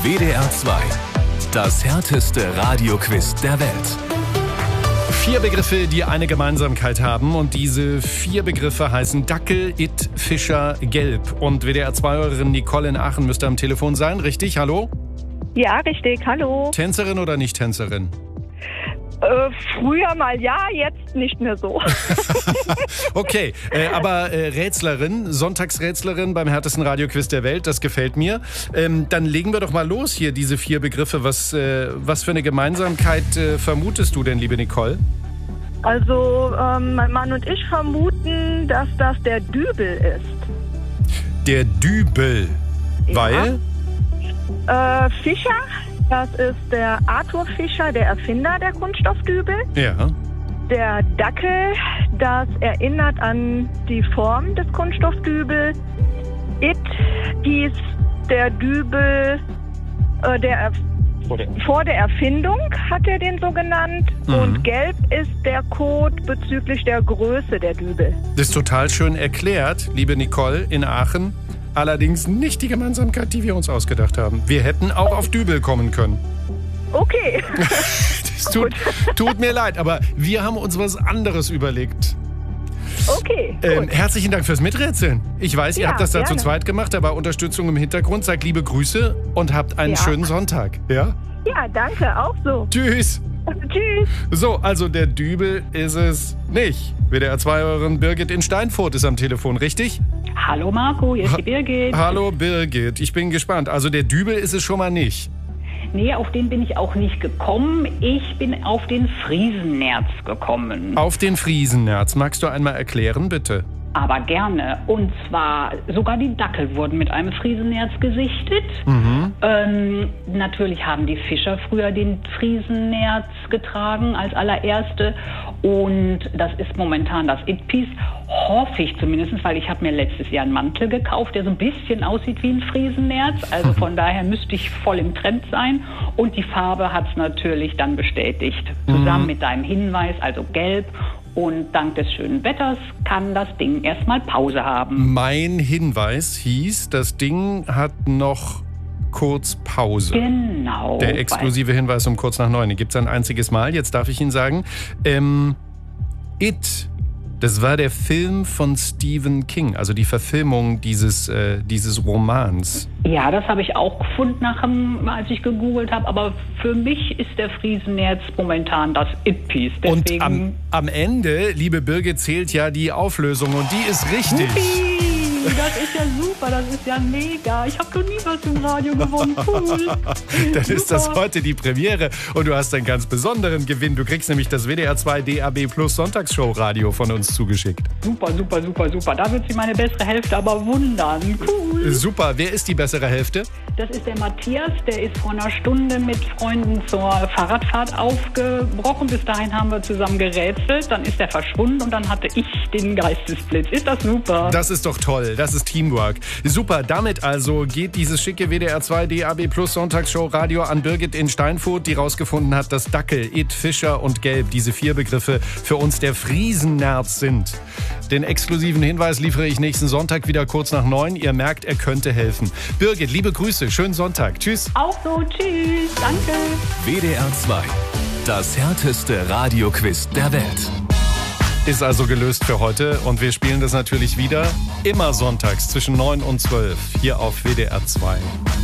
WDR 2. Das härteste Radioquiz der Welt. 4 Begriffe, die eine Gemeinsamkeit haben. Und diese 4 Begriffe heißen Dackel, It, Fischer, Gelb. Und WDR-2-Hörerin Nicole in Aachen müsste am Telefon sein. Richtig? Hallo? Ja, richtig. Hallo. Tänzerin oder nicht Tänzerin? Früher mal ja, jetzt nicht mehr so. Okay, aber Rätslerin, Sonntagsrätslerin beim härtesten Radioquiz der Welt, das gefällt mir. Dann legen wir doch mal los hier, diese 4 Begriffe. Was für eine Gemeinsamkeit vermutest du denn, liebe Nicole? Also, mein Mann und ich vermuten, dass das der Dübel ist. Der Dübel, Ja. weil? Fischer, das ist der Arthur Fischer, der Erfinder der Kunststoffdübel. Ja. Der Dackel, das erinnert an die Form des Kunststoffdübel. It hieß der Dübel, vor der Erfindung hat er den so genannt. Und Gelb ist der Code bezüglich der Größe der Dübel. Das ist total schön erklärt, liebe Nicole in Aachen. Allerdings nicht die Gemeinsamkeit, die wir uns ausgedacht haben. Wir hätten auch auf Dübel kommen können. Okay. Das tut mir leid, aber wir haben uns was anderes überlegt. Okay, gut. Herzlichen Dank fürs Miträtseln. Ich weiß, ihr Ja, habt das da gerne. zu zweit gemacht, aber Unterstützung im Hintergrund. Sagt liebe Grüße und habt einen Ja. schönen Sonntag. Ja? Ja, danke, auch so. Tschüss. Tschüss. So, also der Dübel ist es nicht. WDR-2-Hörerin Birgit in Steinfurt ist am Telefon, richtig? Hallo Marco, hier ist die Birgit. Hallo Birgit, ich bin gespannt. Also der Dübel ist es schon mal nicht. Nee, auf den bin ich auch nicht gekommen. Ich bin auf den Friesennerz gekommen. Auf den Friesennerz. Magst du einmal erklären, bitte? Aber gerne. Und zwar, sogar die Dackel wurden mit einem Friesennerz gesichtet. Natürlich haben die Fischer früher den Friesennerz getragen als allererste. Und das ist momentan das It-Piece. Hoffe ich zumindest, weil ich habe mir letztes Jahr einen Mantel gekauft, der so ein bisschen aussieht wie ein Friesennerz. Also von daher müsste ich voll im Trend sein. Und die Farbe hat es natürlich dann bestätigt. Zusammen mit deinem Hinweis, also gelb. Und dank des schönen Wetters kann das Ding erstmal Pause haben. Mein Hinweis hieß, das Ding hat noch kurz Pause. Genau. Der exklusive Hinweis um kurz nach 9. Den gibt es ein einziges Mal. Jetzt darf ich Ihnen sagen, It, das war der Film von Stephen King, also die Verfilmung dieses Romans. Ja, das habe ich auch gefunden, als ich gegoogelt habe. Aber für mich ist der Friesennerz momentan das It-Piece. Und am Ende, liebe Birgit, zählt ja die Auflösung und die ist richtig. Das ist ja super, das ist ja mega. Ich habe noch nie was im Radio gewonnen. Cool. Dann ist das Super. heute die Premiere und du hast einen ganz besonderen Gewinn. Du kriegst nämlich das WDR 2 DAB Plus Sonntagsshow-Radio von uns zugeschickt. Super, super, super, super. Da wird sich meine bessere Hälfte aber wundern. Cool. Super. Wer ist die bessere Hälfte? Das ist der Matthias, der ist vor einer Stunde mit Freunden zur Fahrradfahrt aufgebrochen. Bis dahin haben wir zusammen gerätselt, dann ist er verschwunden und dann hatte ich den Geistesblitz. Ist das super? Das ist doch toll, das ist Teamwork. Super, damit also geht dieses schicke WDR 2 DAB Plus Sonntagsshow Radio an Birgit in Steinfurt, die rausgefunden hat, dass Dackel, It, Fischer und Gelb, diese 4 Begriffe für uns der Friesennerz sind. Den exklusiven Hinweis liefere ich nächsten Sonntag wieder kurz nach 9. Ihr merkt, er könnte helfen. Birgit, liebe Grüße, schönen Sonntag. Tschüss. Auch so, tschüss, danke. WDR 2. Das härteste Radioquiz der Welt. Ist also gelöst für heute und wir spielen das natürlich wieder immer sonntags zwischen 9 und 12 hier auf WDR 2.